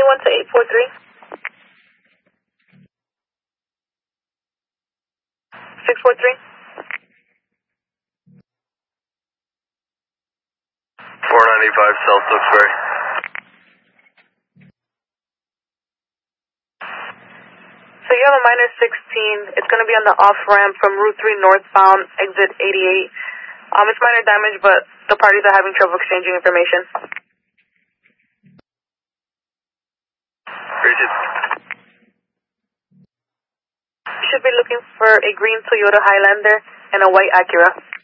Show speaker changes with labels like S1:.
S1: 21 to 843. 643.
S2: 495 South Duxbury.
S1: So you have a minor 16. It's going to be on the off-ramp from Route 3 northbound, exit 88. It's minor damage, but the parties are having trouble exchanging information.
S2: Appreciate it.
S1: You should be looking for a green Toyota Highlander and a white Acura.